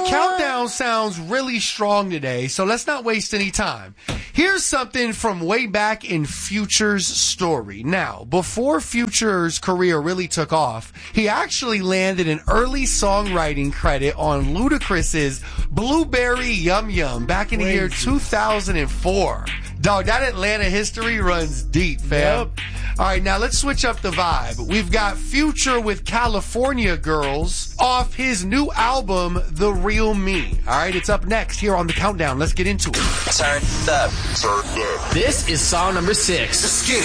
right, Countdown sounds really strong today, so let's not waste any time. Here's something from way back in Future's story. Now, before Future's career really took off, he actually landed an early songwriting credit on Ludacris's Blueberry Yum Yum back in the year 2004. Dog, that Atlanta history runs deep, fam. Yep. All right, now let's switch up the vibe. We've got Future with California Girls off his new album, The Real Me. All right, it's up next here on The Countdown. Let's get into it. Turn up. This is song number 6.